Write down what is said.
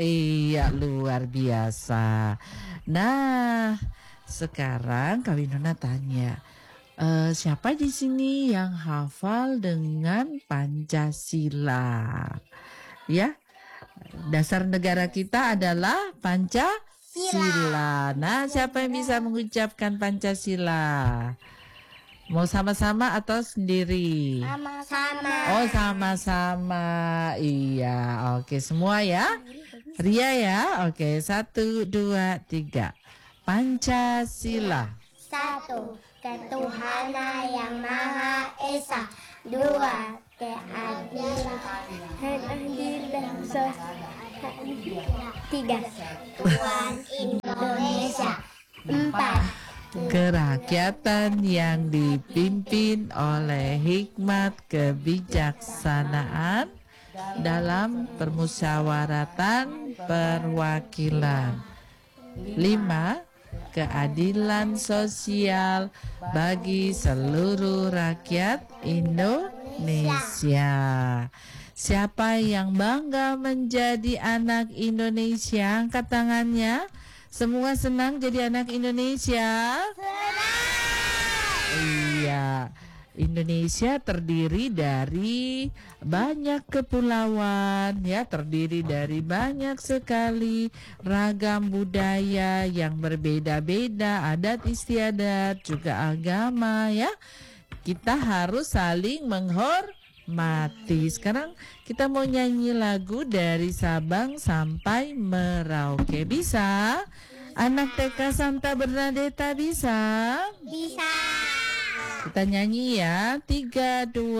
Iya, luar biasa. Nah, sekarang Kak Winona tanya, siapa di sini yang hafal dengan Pancasila? Ya, dasar negara kita adalah Pancasila. Nah, siapa yang bisa mengucapkan Pancasila? Mau sama-sama atau sendiri? Sama-sama. Oh, sama-sama. Iya, oke semua ya. Ria ya, oke 1, 2, 3. Pancasila. 1. Ketuhanan yang Maha Esa. 2. Keadilan sosial. 3. Tuhan Indonesia. 4. Kerakyatan yang dipimpin oleh hikmat kebijaksanaan dalam permusyawaratan perwakilan. 5. Keadilan sosial bagi seluruh rakyat Indonesia. Siapa yang bangga menjadi anak Indonesia? Angkat tangannya. Semua senang jadi anak Indonesia? Iya. Indonesia terdiri dari banyak kepulauan, ya, terdiri dari banyak sekali ragam budaya yang berbeda-beda, adat istiadat, juga agama, ya. Kita harus saling menghormati. Sekarang kita mau nyanyi lagu dari Sabang sampai Merauke. Bisa? Anak TK Santa Bernadetta bisa? Bisa. Kita nyanyi ya. 3, 2